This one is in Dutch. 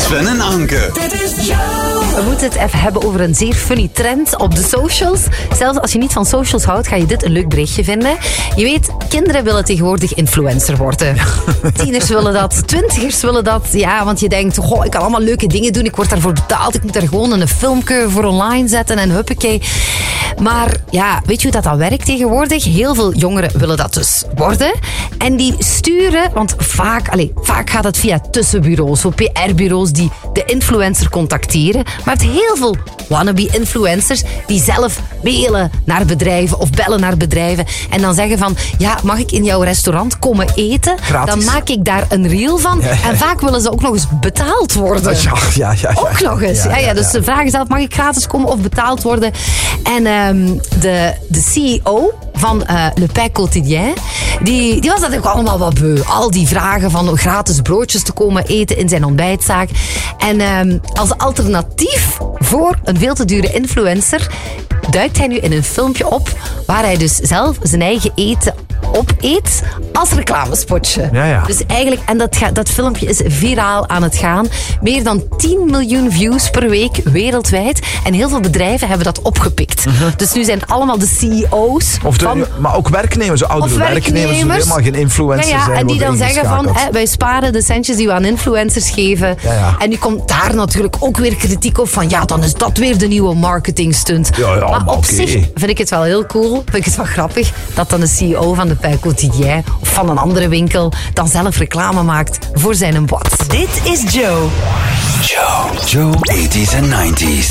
Sven en Anke. Dit is Joe. We moeten het even hebben over een zeer funny trend op de socials. Zelfs als je niet van socials houdt, ga je dit een leuk berichtje vinden. Je weet, kinderen willen tegenwoordig influencer worden. Tieners willen dat, twintigers willen dat. Ja, want je denkt, goh, ik kan allemaal leuke dingen doen. Ik word daarvoor betaald. Ik moet daar gewoon een filmpje voor online zetten en huppakee. Maar ja, weet je hoe dat werkt tegenwoordig? Heel veel jongeren willen dat dus worden. En die sturen, want vaak gaat het via tussenbureaus, zo PR-bureaus die de influencer contacteren. Maar je hebt heel veel wannabe-influencers die zelf mailen naar bedrijven of bellen naar bedrijven en dan zeggen van, ja, mag ik in jouw restaurant komen eten? Gratis. Dan maak ik daar een reel van. Ja. En vaak willen ze ook nog eens betaald worden. Ja. Ook nog eens. Ja. Dus de vraag is altijd, mag ik gratis komen of betaald worden? En de CEO van Le Pain Quotidien, die was dat ook allemaal wat beu. Al die vragen van gratis broodjes te komen eten in zijn ontbijtzaak. En als alternatief voor een veel te dure influencer duikt hij nu in een filmpje op waar hij dus zelf zijn eigen eten opeet als reclamespotje. Ja. Dus eigenlijk, en dat filmpje is viraal aan het gaan. Meer dan 10 miljoen views per week wereldwijd. En heel veel bedrijven hebben dat opgepikt. Dus nu zijn het allemaal de CEO's maar ook werknemers, oudere werknemers die helemaal geen influencers zijn. En die dan zeggen van, wij sparen de centjes die we aan influencers geven. Ja. En nu komt daar natuurlijk ook weer kritiek op van, ja, dan is dat weer de nieuwe marketingstunt. Maar op zich vind ik het wel heel cool, vind ik het wel grappig, dat dan de CEO van de Pain Quotidien of van een andere winkel dan zelf reclame maakt voor zijn bod. Dit is Joe. Joe 80s en 90s.